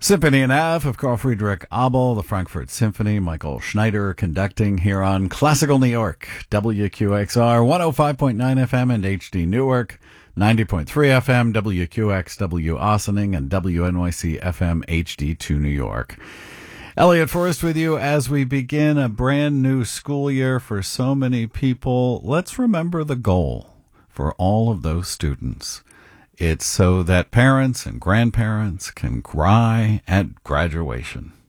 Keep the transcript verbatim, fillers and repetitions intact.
Symphony in F of Carl Friedrich Abel, the Frankfurt Symphony, Michael Schneider conducting here on Classical New York, W Q X R, one oh five point nine F M and H D Newark, ninety point three F M, W Q X W Ossining, and W N Y C F M H D two New York. Elliot Forrest with you as we begin a brand new school year for so many people. Let's remember the goal for all of those students. It's so that parents and grandparents can cry at graduation.